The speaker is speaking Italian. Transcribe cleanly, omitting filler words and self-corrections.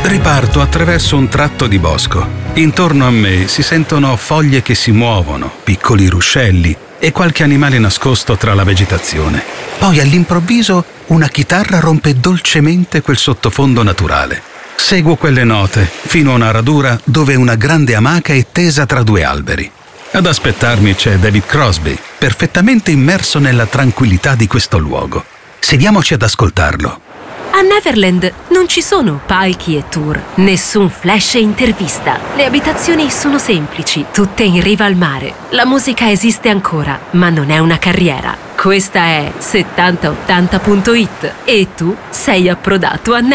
Riparto attraverso un tratto di bosco. Intorno a me si sentono foglie che si muovono, piccoli ruscelli e qualche animale nascosto tra la vegetazione. Poi all'improvviso una chitarra rompe dolcemente quel sottofondo naturale. Seguo quelle note fino a una radura dove una grande amaca è tesa tra due alberi. Ad aspettarmi c'è David Crosby, perfettamente immerso nella tranquillità di questo luogo. Sediamoci ad ascoltarlo. A Neverland non ci sono palchi e tour, nessun flash e intervista. Le abitazioni sono semplici, tutte in riva al mare. La musica esiste ancora, ma non è una carriera. Questa è 7080.it e tu sei approdato a Neverland.